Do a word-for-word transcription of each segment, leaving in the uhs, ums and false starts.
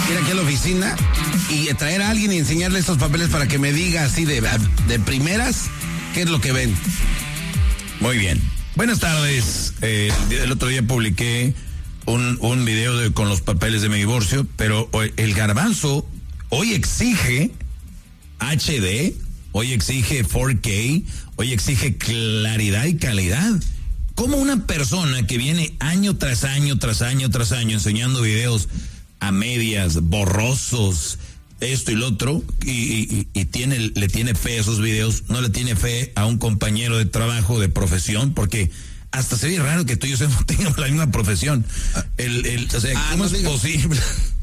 ir aquí a la oficina y traer a alguien y enseñarle estos papeles para que me diga así de, de primeras qué es lo que ven. Muy bien. Buenas tardes. Eh, el otro día publiqué un, un video de, con los papeles de mi divorcio, pero hoy, el Garbanzo hoy exige H D, hoy exige cuatro K, hoy exige claridad y calidad. ¿Cómo una persona que viene año tras año, tras año, tras año enseñando videos a medias, borrosos, esto y lo otro, y, y, y tiene, le tiene fe a esos videos, no le tiene fe a un compañero de trabajo, de profesión? Porque hasta se ve raro que tú y yo no tengamos la misma profesión. El, el, o sea, ah, ¿cómo no es digo. posible?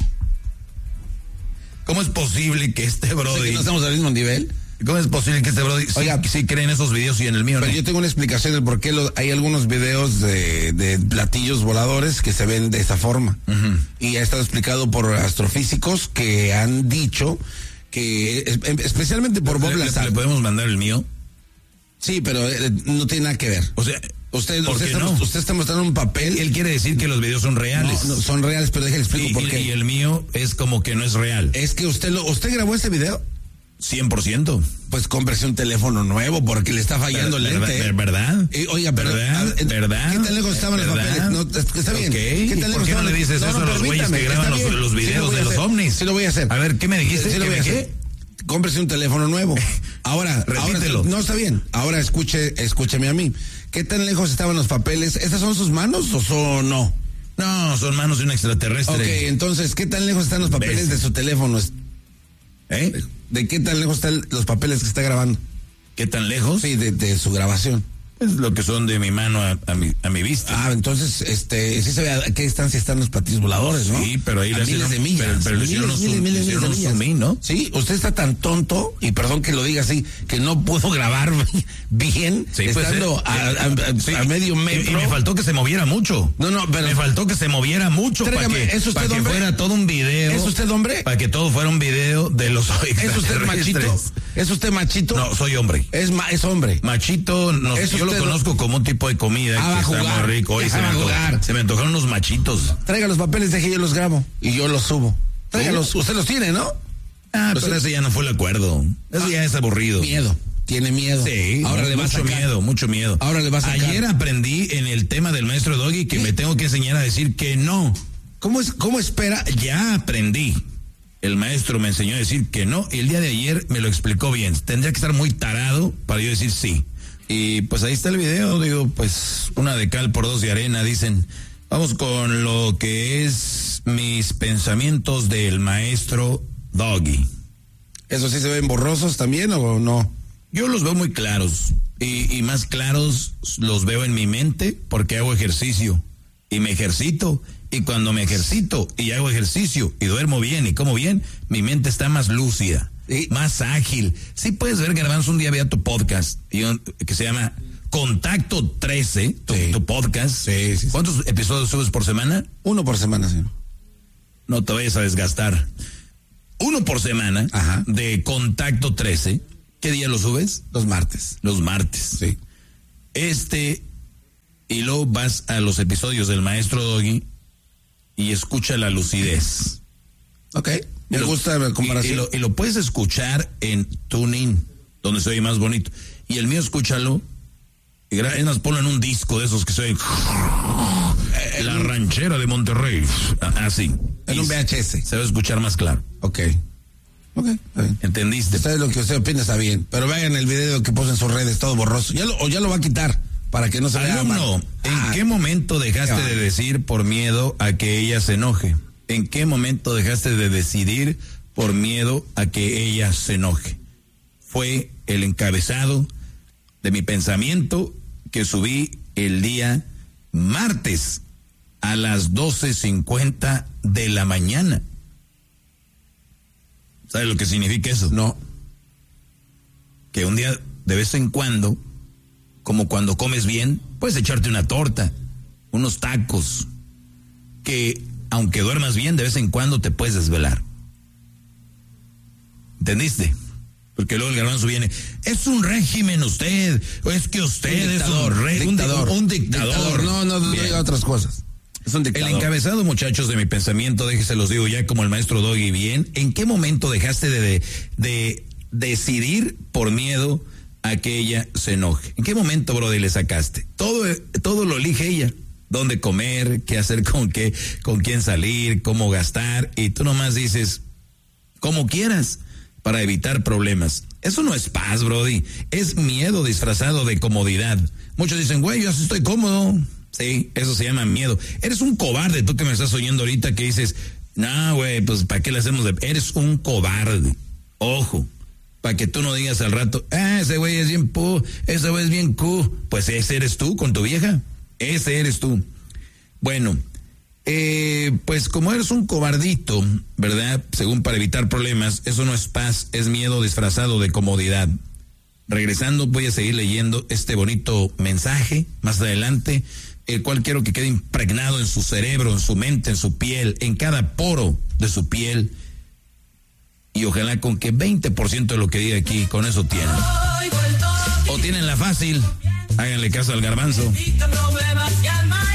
¿Cómo es posible que este brody... ¿Que no estamos al mismo nivel? ¿Cómo es posible que este brody Oiga, sí, sí cree en esos videos y en el mío pero no? Yo tengo una explicación de por qué lo, hay algunos videos de, de platillos voladores que se ven de esa forma. Uh-huh. Y ha estado explicado por astrofísicos que han dicho que, especialmente por Bob Lazar... ¿Le podemos mandar el mío? Sí, pero eh, no tiene nada que ver. O sea... Usted, ¿Por usted, qué está, no? usted está mostrando un papel. Él quiere decir que los videos son reales. No, no son reales, pero déjale explico y, por qué. Y el mío es como que no es real. Es que usted lo, ¿usted grabó ese video? cien por ciento. Pues cómprese un teléfono nuevo porque le está fallando el lente. ¿Verdad? ¿Verdad? Eh, oiga, pero ¿verdad? ¿a, ¿verdad? ¿Qué tan lejos estaban los papeles? No, está bien. Okay. ¿Qué tan ¿Por qué no le dices no, eso no, a los güeyes que graban los, los videos sí de los ovnis? Sí lo voy a hacer. A ver, ¿qué me dijiste? Sí lo voy a hacer. Cómprese un teléfono nuevo. Ahora, repítelo. Ahora, no, está bien. Ahora escuche, escúcheme a mí. ¿Qué tan lejos estaban los papeles? ¿Estas son sus manos o son no? No, son manos de un extraterrestre. Ok, entonces, ¿qué tan lejos están los papeles ¿Ves? de su teléfono? ¿Eh? ¿De, de qué tan lejos están los papeles que está grabando? ¿Qué tan lejos? Sí, de, de su grabación. Es lo que son de mi mano a, a, mi, a mi vista. Ah, entonces, este, sí se ve a qué distancia están los platillos voladores, ¿no? Sí, pero ahí a le miles de millas. Pero, pero miles, le hicieron miles, un, miles, hicieron miles un zoom in, ¿no? Sí, usted está tan tonto, y perdón que lo diga así, que no pudo grabar bien, sí, estando pues, a, a, a, sí, a medio metro. Y, y me faltó que se moviera mucho. No, no, pero... Me faltó que se moviera mucho para que, ¿es usted para que fuera todo un video. ¿Es usted hombre? Para que todo fuera un video de los ¿Es usted machito? ¿Es usted machito? No, soy hombre. Es, ma, es hombre. Machito, no, yo usted... lo conozco como un tipo de comida ah, que jugar, está muy rico. Hoy se me, antojaron, se me antojaron unos machitos. Traiga los papeles, deje yo los grabo y yo los subo. Tráigalos, usted los tiene, ¿no? Ah, pero ese ya no fue el acuerdo. Eso ah, ya es aburrido. Miedo. Tiene miedo. Sí, ahora le va mucho a sacar. miedo, mucho miedo. Ahora le va a sacar. Ayer aprendí en el tema del maestro Doggy que ¿Qué? me tengo que enseñar a decir que no. ¿Cómo es? ¿Cómo espera? Ya aprendí. El maestro me enseñó a decir que no y el día de ayer me lo explicó bien. Tendría que estar muy tarado para yo decir sí. Y pues ahí está el video, digo, pues una de cal por dos de arena, dicen. Vamos con lo que es mis pensamientos del maestro Doggy. ¿Eso sí se ven borrosos también o no? Yo los veo muy claros y, y más claros los veo en mi mente porque hago ejercicio y me ejercito y cuando me ejercito y hago ejercicio y duermo bien y como bien, mi mente está más lúcida. Sí. Más ágil. Sí puedes ver, Garbanzo, un día había tu podcast y un, que se llama Contacto trece, tu, sí. tu podcast. Sí, sí, ¿Cuántos sí. episodios subes por semana? Uno por semana, sí. No te vayas a desgastar. Uno por semana. Ajá. De Contacto trece. ¿Qué día lo subes? Los martes. Los martes. Sí. Este, y luego vas a los episodios del maestro Doggy y escucha la lucidez. Ok. Me lo, gusta la comparación. Y, y, lo, y lo puedes escuchar en TuneIn, donde se oye más bonito. Y el mío, escúchalo. Y es más, ponlo en un disco de esos que se oye. La ranchera de Monterrey. Así. En un V H S. Se va a escuchar más claro. Ok. Ok, está bien. ¿Entendiste? Ustedes lo que usted opina está bien. Pero vean el video que puso en sus redes, todo borroso. Ya lo, o ya lo va a quitar para que no se vea mal. Alumno, ¿en ah, qué momento dejaste de decir por miedo a que ella se enoje? ¿En qué momento dejaste de decidir por miedo a que ella se enoje? Fue el encabezado de mi pensamiento que subí el día martes a las doce cincuenta de la mañana. ¿Sabes lo que significa eso? No. Que un día, de vez en cuando, como cuando comes bien, puedes echarte una torta, unos tacos, que aunque duermas bien, de vez en cuando te puedes desvelar. ¿Entendiste? Porque luego el Garbanzo viene, es un régimen usted, o es que usted un dictador, es un, re, dictador, un, un dictador. dictador. No, no, no diga otras cosas. Es un dictador. El encabezado, muchachos, de mi pensamiento, déjense los digo ya como el maestro Doggy bien. ¿En qué momento dejaste de, de, de decidir por miedo a que ella se enoje? ¿En qué momento, brody, le sacaste? Todo, todo lo elige ella. Dónde comer, qué hacer con qué, con quién salir, cómo gastar, y tú nomás dices, como quieras, para evitar problemas. Eso no es paz, brody. Es miedo disfrazado de comodidad. Muchos dicen, güey, yo así estoy cómodo. Sí, eso se llama miedo. Eres un cobarde, tú que me estás oyendo ahorita que dices, no, güey, pues ¿para qué le hacemos de...? Eres un cobarde. Ojo, para que tú no digas al rato, ah, ese güey es bien pu, ese güey es bien cu. Pues ese eres tú con tu vieja. Ese eres tú. Bueno, eh, pues como eres un cobardito, ¿verdad? Según para evitar problemas, eso no es paz, es miedo disfrazado de comodidad. Regresando, voy a seguir leyendo este bonito mensaje más adelante, el cual quiero que quede impregnado en su cerebro, en su mente, en su piel, en cada poro de su piel. Y ojalá con que veinte por ciento de lo que diga aquí, con eso tienen. O tienen la fácil, háganle caso al garbanzo.